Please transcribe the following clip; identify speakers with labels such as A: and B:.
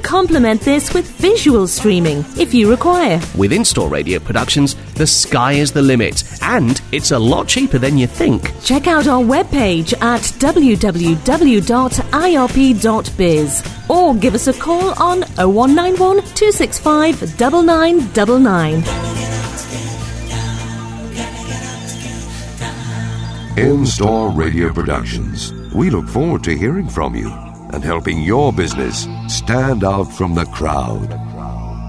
A: complement this with visual streaming if you require.
B: With In-Store Radio Productions, the sky is the limit, and it's a lot cheaper than you think.
A: Check out our webpage at www.irp.biz or give us a call on 0191 265 9999.
C: In-Store Radio Productions. We look forward to hearing from you and helping your business stand out from the crowd.